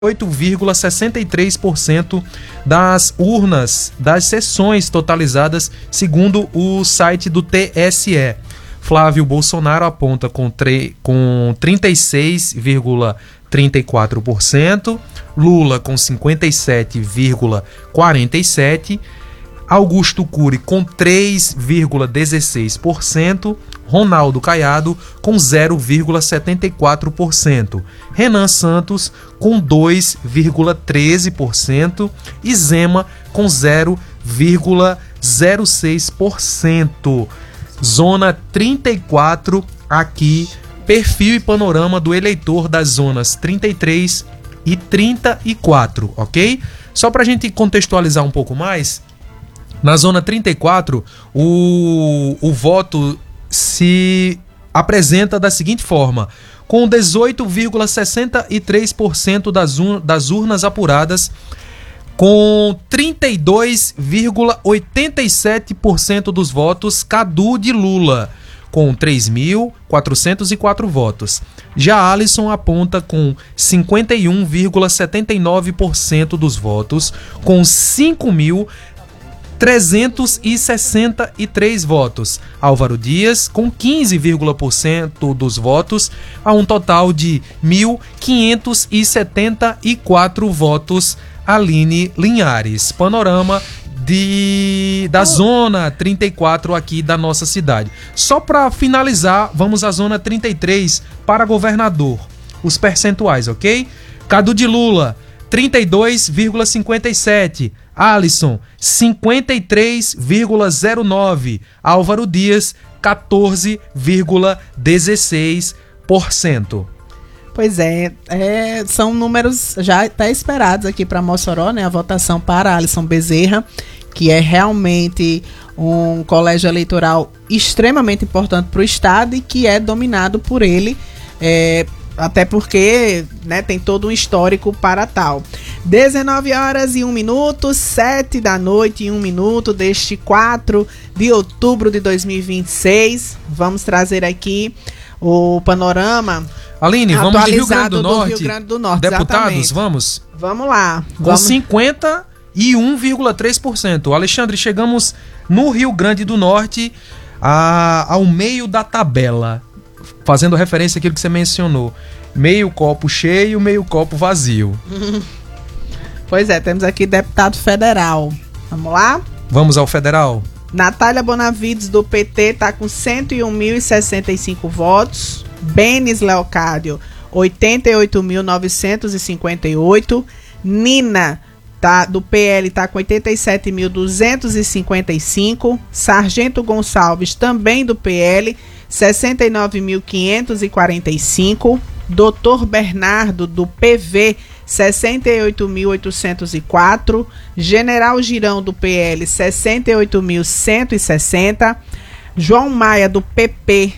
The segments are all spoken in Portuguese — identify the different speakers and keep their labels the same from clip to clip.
Speaker 1: 8,63% das urnas das sessões totalizadas, segundo o site do TSE. Flávio Bolsonaro aponta com 36,34%, Lula com 57,47%, Augusto Cury com 3,16%, Ronaldo Caiado com 0,74%, Renan Santos com 2,13% e Zema com 0,06%. Zona 34 aqui, perfil e panorama do eleitor das zonas 33 e 34, ok? Só para a gente contextualizar um pouco mais, na zona 34, o voto se apresenta da seguinte forma: com 18,63% das urnas apuradas, com 32,87% dos votos, Cadu de Lula, com 3.404 votos. Já Alisson aponta com 51,79% dos votos, com 5.363 votos. Álvaro Dias com 15,% dos votos, a um total de 1.574 votos. Aline Linhares. Panorama da zona 34 aqui da nossa cidade. Só para finalizar, vamos à zona 33 para governador. Os percentuais, ok? Cadu de Lula, 32,57%. Alisson, 53,09%. Álvaro Dias, 14,16%.
Speaker 2: Pois é, são números já até esperados aqui para Mossoró, né? A votação para Alisson Bezerra, que é realmente um colégio eleitoral extremamente importante para o estado e que é dominado por ele, até porque, né, tem todo um histórico para tal. 19h01, 7 da noite e 1 minuto deste 4 de outubro de 2026. Vamos trazer aqui o panorama.
Speaker 1: Aline, vamos de Rio Grande do Norte.
Speaker 2: Rio Grande do Norte,
Speaker 1: deputados,
Speaker 2: exatamente.
Speaker 1: Vamos?
Speaker 2: Vamos lá.
Speaker 1: Com 51,3%. Alexandre, chegamos no Rio Grande do Norte ao meio da tabela, fazendo referência àquilo que você mencionou. Meio copo cheio, meio copo vazio.
Speaker 2: Pois é, temos aqui deputado federal. Vamos lá?
Speaker 1: Vamos ao federal.
Speaker 2: Natália Bonavides, do PT, está com 101.065 votos. Benes Leocádio, 88.958. Nina, do PL, está com 87.255. Sargento Gonçalves, também do PL, 69.545. Doutor Bernardo, do PV, 68.804. General Girão, do PL, 68.160. João Maia, do PP,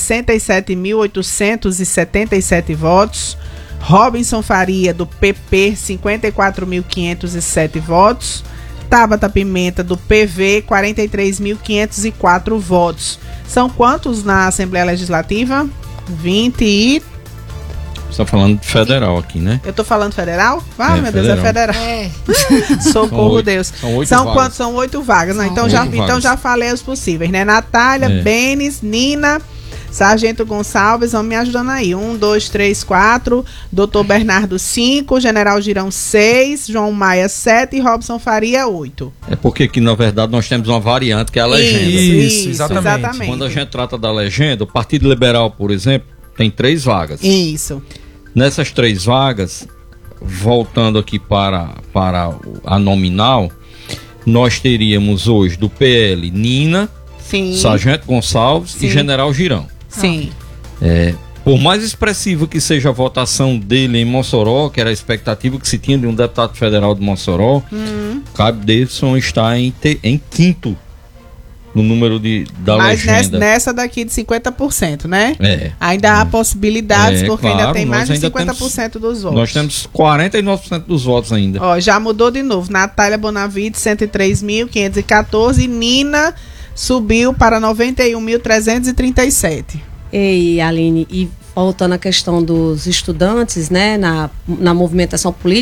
Speaker 2: 67.877 votos. Robinson Faria, do PP, 54.507 votos. Tabata Pimenta, do PV, 43.504 votos. São quantos na Assembleia Legislativa? 20 e...
Speaker 3: Você está falando de federal aqui, né?
Speaker 2: Eu estou falando federal? Ah, meu
Speaker 3: federal.
Speaker 2: Deus, é federal. Socorro, Deus.
Speaker 3: São 8
Speaker 2: são
Speaker 3: vagas.
Speaker 2: quantos? São 8 vagas. Não, então já falei os possíveis, né? Natália, Benes, Nina, Sargento Gonçalves, vão me ajudando aí. 1, 2, 3, 4. Doutor Bernardo, 5. General Girão, 6. João Maia, 7. E Robson Faria, 8.
Speaker 3: É porque aqui, na verdade, nós temos uma variante, que é a legenda.
Speaker 2: Isso, exatamente.
Speaker 3: Quando a gente trata da legenda, o Partido Liberal, por exemplo, tem 3 vagas.
Speaker 2: Isso.
Speaker 3: Nessas 3 vagas, voltando aqui para a nominal, nós teríamos hoje do PL Nina,
Speaker 2: sim,
Speaker 3: Sargento Gonçalves, sim, e General Girão.
Speaker 2: Sim.
Speaker 3: Por mais expressiva que seja a votação dele em Mossoró, que era a expectativa que se tinha de um deputado federal de Mossoró, Cabe Davidson está em quinto no número da legenda.
Speaker 2: Mas nessa daqui de 50%, né?
Speaker 3: É.
Speaker 2: Ainda há possibilidades, porque
Speaker 3: claro,
Speaker 2: ainda tem mais de 50%
Speaker 3: temos,
Speaker 2: dos votos.
Speaker 3: Nós temos 49% dos votos ainda.
Speaker 2: Ó, já mudou de novo. Natália Bonavides, 103.514. Nina subiu para 91.337.
Speaker 4: Ei, Aline, e voltando à questão dos estudantes, né, na movimentação política,